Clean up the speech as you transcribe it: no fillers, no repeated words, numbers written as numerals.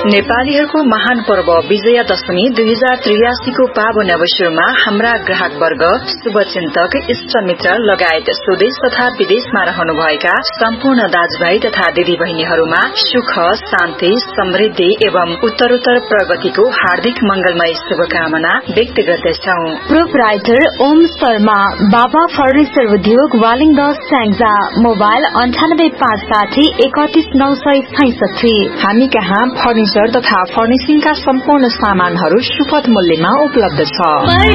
नेपालीहरूको महान पर्व विजयादशमी 2083 को पावन अवसरमा हाम्रा ग्राहक वर्ग, शुभचिन्तक, इष्टमित्र लगायत स्वदेश तथा विदेशमा रहनुभएका सम्पूर्ण दाजुभाइ तथा दिदी बहिनीहरूमा सुख, शान्ति, समृद्धि एवं उत्तरोत्तर प्रगतिको हार्दिक मंगलमय शुभकामना व्यक्त गर्दछौ। प्रोपराइटर ओम शर्मा, बाबा फर्निचर उद्योग, वालिङ 10 स्याङ्जा, मोबाइल 9856 31966। हामी कहाँ फर्निचर तथा फर्निशिङका सम्पूर्ण सामानहरू सुपथ मूल्यमा उपलब्ध छ।